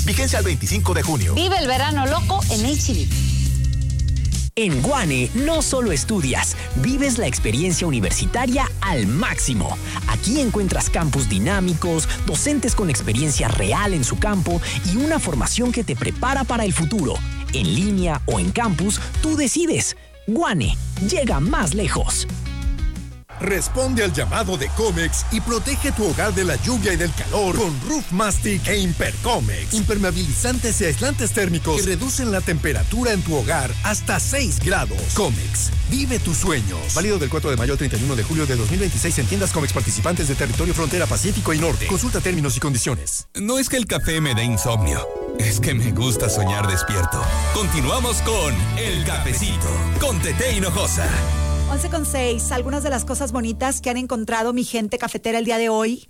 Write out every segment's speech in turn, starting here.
Vigencia al 25 de junio. Vive el verano loco en HEB. En Guane no solo estudias, vives la experiencia universitaria al máximo. Aquí encuentras campus dinámicos, docentes con experiencia real en su campo y una formación que te prepara para el futuro. En línea o en campus, tú decides. Guane, llega más lejos. Responde al llamado de Comex y protege tu hogar de la lluvia y del calor con Roof Mastic e Impercomex. Impermeabilizantes y aislantes térmicos que reducen la temperatura en tu hogar hasta 6 grados. Comex, vive tus sueños. Válido del 4 de mayo al 31 de julio de 2026 en tiendas Comex participantes de territorio frontera Pacífico y Norte. Consulta términos y condiciones. No es que el café me dé insomnio, es que me gusta soñar despierto. Continuamos con El Cafecito, con Tete Hinojosa. 11:06. Algunas de las cosas bonitas que han encontrado mi gente cafetera el día de hoy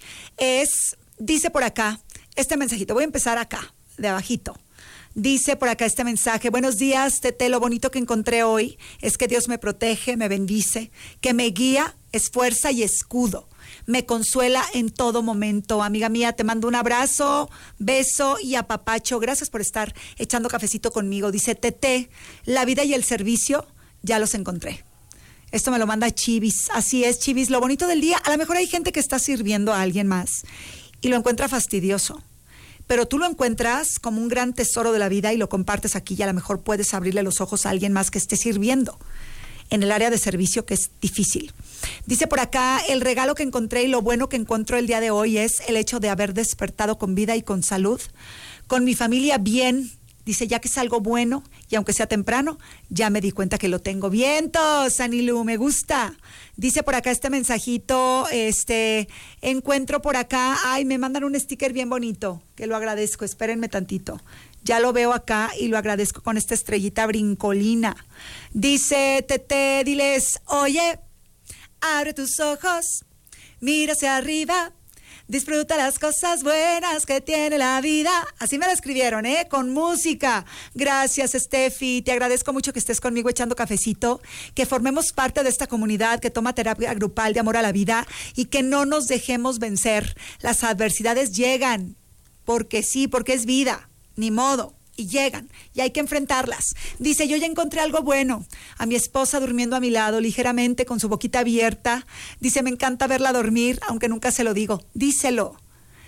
dice por acá, este mensajito, voy a empezar acá, de abajito. Dice por acá este mensaje: buenos días, Tete, lo bonito que encontré hoy es que Dios me protege, me bendice, que me guía, es fuerza y escudo. Me consuela en todo momento. Amiga mía, te mando un abrazo, beso y apapacho. Gracias por estar echando cafecito conmigo. Dice Tete, la vida y el servicio ya los encontré. Esto me lo manda Chivis. Así es, Chivis. Lo bonito del día, a lo mejor hay gente que está sirviendo a alguien más y lo encuentra fastidioso, pero tú lo encuentras como un gran tesoro de la vida y lo compartes aquí y a lo mejor puedes abrirle los ojos a alguien más que esté sirviendo en el área de servicio, que es difícil. Dice por acá, el regalo que encontré y lo bueno que encontró el día de hoy es el hecho de haber despertado con vida y con salud, con mi familia bien. Dice, ya que es algo bueno, y aunque sea temprano, ya me di cuenta que lo tengo. ¡Vientos, Anilu! Me gusta. Dice por acá este mensajito, encuentro por acá, ay, me mandan un sticker bien bonito, que lo agradezco, espérenme tantito. Ya lo veo acá y lo agradezco con esta estrellita brincolina. Dice, Tete, diles, oye, abre tus ojos, mira hacia arriba, disfruta las cosas buenas que tiene la vida. Así me lo escribieron, con música. Gracias, Steffi. Te agradezco mucho que estés conmigo echando cafecito, que formemos parte de esta comunidad que toma terapia grupal de amor a la vida y que no nos dejemos vencer. Las adversidades llegan, porque sí, porque es vida, ni modo. Y llegan, y hay que enfrentarlas. Dice, yo ya encontré algo bueno. A mi esposa durmiendo a mi lado, ligeramente, con su boquita abierta. Dice, me encanta verla dormir, aunque nunca se lo digo. Díselo,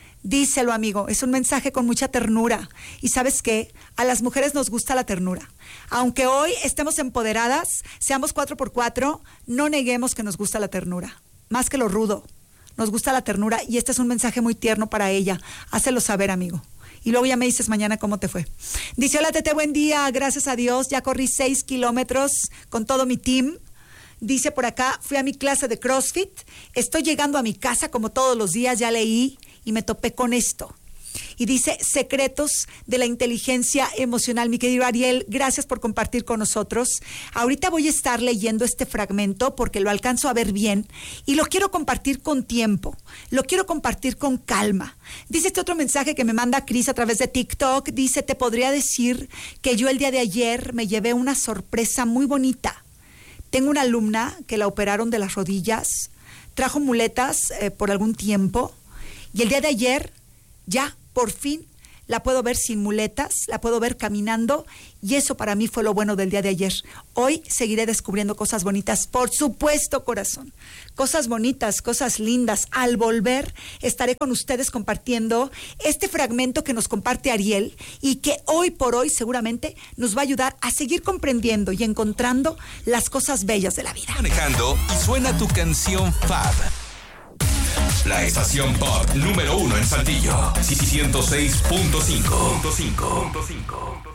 amigo. Es un mensaje con mucha ternura. Y ¿sabes qué? A las mujeres nos gusta la ternura. Aunque hoy estemos empoderadas, seamos 4x4, no neguemos que nos gusta la ternura. Más que lo rudo, nos gusta la ternura. Y este es un mensaje muy tierno para ella. Hácelo saber, amigo. Y luego ya me dices mañana cómo te fue. Dice, hola Tete, buen día, gracias a Dios, ya corrí 6 kilómetros con todo mi team. Dice por acá, fui a mi clase de CrossFit, estoy llegando a mi casa como todos los días, ya leí y me topé con esto. Y dice, secretos de la inteligencia emocional. Mi querido Ariel, gracias por compartir con nosotros. Ahorita voy a estar leyendo este fragmento porque lo alcanzo a ver bien y lo quiero compartir con tiempo, lo quiero compartir con calma. Dice este otro mensaje que me manda Cris a través de TikTok. Dice, te podría decir que yo el día de ayer me llevé una sorpresa muy bonita. Tengo una alumna que la operaron de las rodillas, trajo muletas por algún tiempo y el día de ayer ya, por fin, la puedo ver sin muletas, la puedo ver caminando y eso para mí fue lo bueno del día de ayer. Hoy seguiré descubriendo cosas bonitas, por supuesto, corazón. Cosas bonitas, cosas lindas. Al volver estaré con ustedes compartiendo este fragmento que nos comparte Ariel y que hoy por hoy seguramente nos va a ayudar a seguir comprendiendo y encontrando las cosas bellas de la vida. Manejando y suena tu canción Fab. La estación pop número 1 en Saltillo. 106.5.